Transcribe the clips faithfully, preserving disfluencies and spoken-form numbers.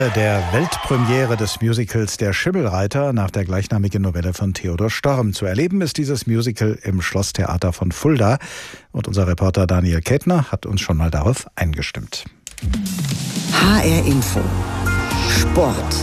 Der Weltpremiere des Musicals Der Schimmelreiter nach der gleichnamigen Novelle von Theodor Storm. Zu erleben ist dieses Musical im Schlosstheater von Fulda. Und unser Reporter Daniel Kettner hat uns schon mal darauf eingestimmt. H R Info. Sport.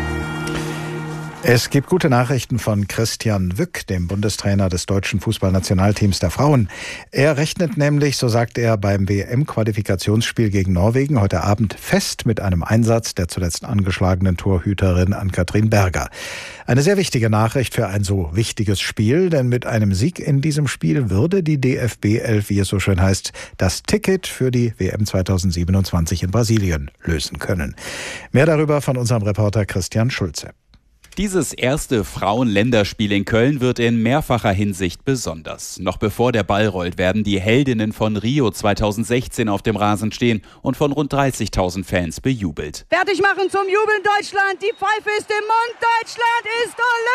Es gibt gute Nachrichten von Christian Wück, dem Bundestrainer des deutschen Fußballnationalteams der Frauen. Er rechnet nämlich, so sagt er, beim W M-Qualifikationsspiel gegen Norwegen heute Abend fest mit einem Einsatz der zuletzt angeschlagenen Torhüterin Ann-Kathrin Berger. Eine sehr wichtige Nachricht für ein so wichtiges Spiel, denn mit einem Sieg in diesem Spiel würde die D F B elf, wie es so schön heißt, das Ticket für die W M zweitausendsiebenundzwanzig in Brasilien lösen können. Mehr darüber von unserem Reporter Christian Schulze. Dieses erste Frauen-Länderspiel in Köln wird in mehrfacher Hinsicht besonders. Noch bevor der Ball rollt, werden die Heldinnen von Rio zweitausendsechzehn auf dem Rasen stehen und von rund dreißigtausend Fans bejubelt. Fertig machen zum Jubeln Deutschland, die Pfeife ist im Mund, Deutschland ist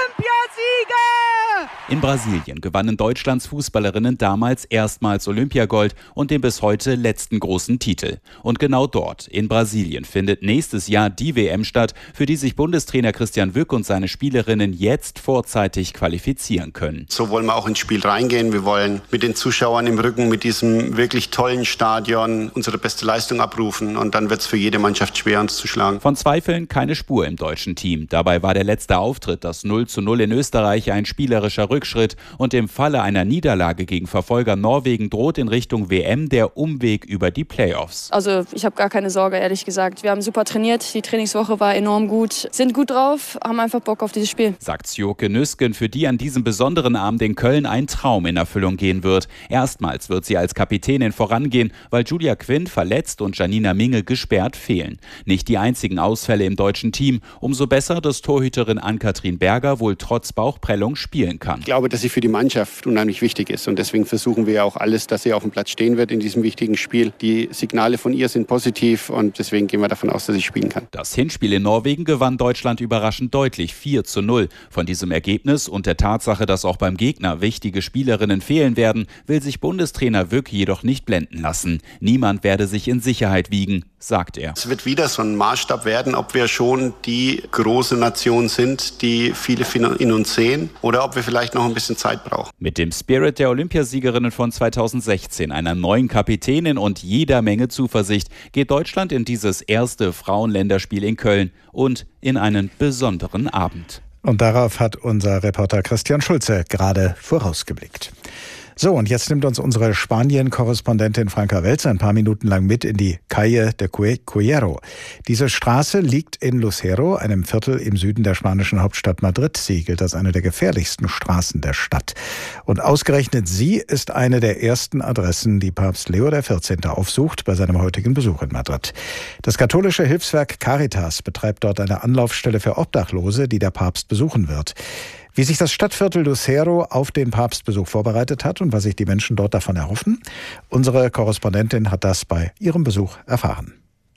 Olympiasieger! In Brasilien gewannen Deutschlands Fußballerinnen damals erstmals Olympiagold und den bis heute letzten großen Titel. Und genau dort, in Brasilien, findet nächstes Jahr die W M statt, für die sich Bundestrainer Christian Wück und seine Spielerinnen jetzt vorzeitig qualifizieren können. So wollen wir auch ins Spiel reingehen. Wir wollen mit den Zuschauern im Rücken, mit diesem wirklich tollen Stadion unsere beste Leistung abrufen. Und dann wird es für jede Mannschaft schwer, uns zu schlagen. Von Zweifeln keine Spur im deutschen Team. Dabei war der letzte Auftritt, das null zu null in Österreich, ein spielerischer Rückschritt. Und im Falle einer Niederlage gegen Verfolger Norwegen droht in Richtung W M der Umweg über die Playoffs. Also ich habe gar keine Sorge, ehrlich gesagt. Wir haben super trainiert, die Trainingswoche war enorm gut, sind gut drauf, haben einfach Bock auf dieses Spiel. Sagt Sjoke Nüsken, für die an diesem besonderen Abend in Köln ein Traum in Erfüllung gehen wird. Erstmals wird sie als Kapitänin vorangehen, weil Julia Quinn verletzt und Janina Minge gesperrt fehlen. Nicht die einzigen Ausfälle im deutschen Team. Umso besser, dass Torhüterin Ann-Kathrin Berger wohl trotz Bauchprellung spielen kann. Ich glaube, dass sie für die Mannschaft unheimlich wichtig ist. Und deswegen versuchen wir ja auch alles, dass sie auf dem Platz stehen wird in diesem wichtigen Spiel. Die Signale von ihr sind positiv und deswegen gehen wir davon aus, dass sie spielen kann. Das Hinspiel in Norwegen gewann Deutschland überraschend deutlich vier zu null. Von diesem Ergebnis und der Tatsache, dass auch beim Gegner wichtige Spielerinnen fehlen werden, will sich Bundestrainer Wück jedoch nicht blenden lassen. Niemand werde sich in Sicherheit wiegen, sagt er. Es wird wieder so ein Maßstab werden, ob wir schon die große Nation sind, die viele in uns sehen, oder ob wir vielleicht noch ein bisschen Zeit brauchen. Mit dem Spirit der Olympiasiegerinnen von zweitausendsechzehn, einer neuen Kapitänin und jeder Menge Zuversicht geht Deutschland in dieses erste Frauenländerspiel in Köln und in einen besonderen Abend. Und darauf hat unser Reporter Christian Schulze gerade vorausgeblickt. So, und jetzt nimmt uns unsere Spanien-Korrespondentin Franka Welzer ein paar Minuten lang mit in die Calle de Cuero. Diese Straße liegt in Lucero, einem Viertel im Süden der spanischen Hauptstadt Madrid. Sie gilt als eine der gefährlichsten Straßen der Stadt. Und ausgerechnet sie ist eine der ersten Adressen, die Papst Leo der vierzehnte aufsucht bei seinem heutigen Besuch in Madrid. Das katholische Hilfswerk Caritas betreibt dort eine Anlaufstelle für Obdachlose, die der Papst besuchen wird. Wie sich das Stadtviertel Lucero auf den Papstbesuch vorbereitet hat und was sich die Menschen dort davon erhoffen, unsere Korrespondentin hat das bei ihrem Besuch erfahren.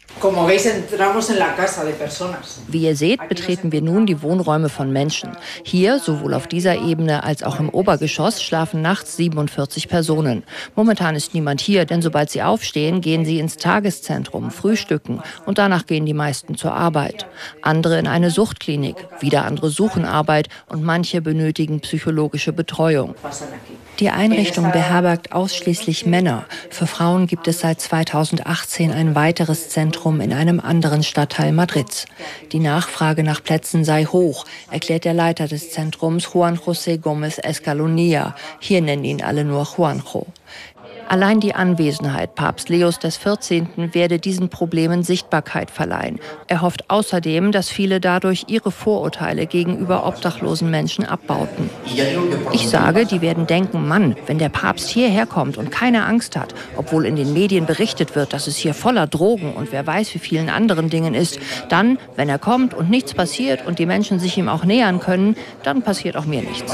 Wie ihr seht, betreten wir nun die Wohnräume von Menschen. Hier, sowohl auf dieser Ebene als auch im Obergeschoss, schlafen nachts siebenundvierzig Personen. Momentan ist niemand hier, denn sobald sie aufstehen, gehen sie ins Tageszentrum, frühstücken und danach gehen die meisten zur Arbeit. Andere in eine Suchtklinik, wieder andere suchen Arbeit und manche benötigen psychologische Betreuung. Die Einrichtung beherbergt ausschließlich Männer. Für Frauen gibt es seit zweitausendachtzehn ein weiteres Zentrum in einem anderen Stadtteil Madrids. Die Nachfrage nach Plätzen sei hoch, erklärt der Leiter des Zentrums Juan José Gómez Escalonilla. Hier nennen ihn alle nur Juanjo. Allein die Anwesenheit Papst Leos des vierzehnten werde diesen Problemen Sichtbarkeit verleihen. Er hofft außerdem, dass viele dadurch ihre Vorurteile gegenüber obdachlosen Menschen abbauten. Ich sage, die werden denken, Mann, wenn der Papst hierher kommt und keine Angst hat, obwohl in den Medien berichtet wird, dass es hier voller Drogen und wer weiß wie vielen anderen Dingen ist, dann, wenn er kommt und nichts passiert und die Menschen sich ihm auch nähern können, dann passiert auch mir nichts.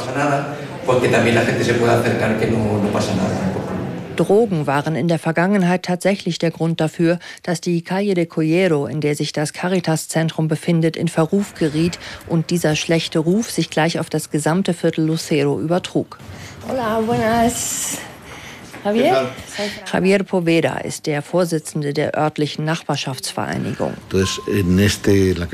Drogen waren in der Vergangenheit tatsächlich der Grund dafür, dass die Calle de Cuero, in der sich das Caritas-Zentrum befindet, in Verruf geriet und dieser schlechte Ruf sich gleich auf das gesamte Viertel Lucero übertrug. Hola, buenas. Javier? Javier Poveda ist der Vorsitzende der örtlichen Nachbarschaftsvereinigung.